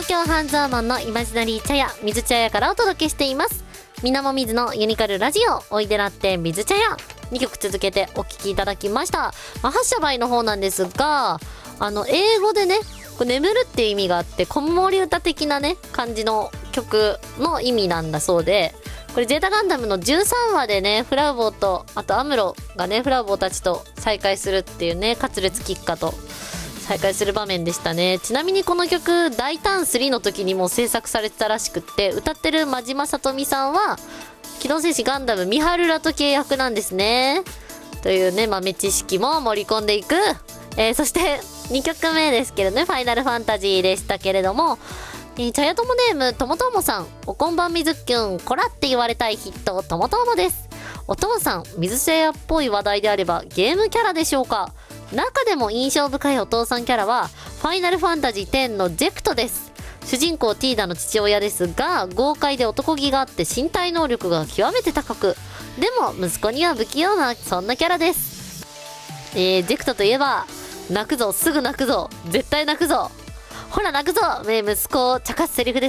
東京半沢マンのイマジナリー茶屋水茶屋からお届けしています。みなもみずのユニカルラジオおいでらって水茶屋、2曲続けてお聴きいただきました。発射梅の方なんですが、英語でね、これ眠るっていう意味があって、子守歌的なね感じの曲の意味なんだそうで、これゼータガンダムの13話でね、フラウボーとあとアムロがねフラウボーたちと再会するっていうね、カツレツキッカと再会する場面でしたね。ちなみにこの曲大胆3の時にも制作されてたらしくって、歌ってる真島さとみさんは機動戦士ガンダムミハルラと契約なんですね。というね豆知識も盛り込んでいく。そして2曲目ですけどね、ファイナルファンタジーでしたけれども、茶屋ともネームともともさん、おこんばんみずっきゅん、こらって言われたいヒットともともです。お父さん、水茶屋っぽい話題であればゲームキャラでしょうか。中でも印象深いお父さんキャラはファイナルファンタジー10のジェクトです。主人公ティーダの父親ですが、豪快で男気があって身体能力が極めて高く、でも息子には不器用なそんなキャラです。ジェクトといえば泣くぞ、すぐ泣くぞ、絶対泣くぞ、ほら泣くぞ、息子を茶化すセリフです